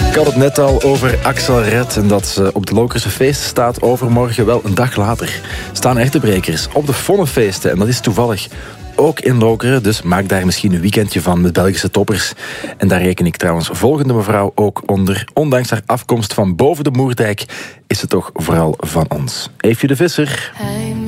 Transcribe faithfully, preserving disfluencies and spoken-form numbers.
Ik had het net al over Axel Red en dat ze op de Lokerse feesten staat overmorgen. Wel, een dag later staan Ertebrekers op de Vonnefeesten. En dat is toevallig ook in Lokeren, dus maak daar misschien een weekendje van met Belgische toppers. En daar reken ik trouwens volgende mevrouw ook onder. Ondanks haar afkomst van boven de Moerdijk is ze toch vooral van ons. Eefje de Visser.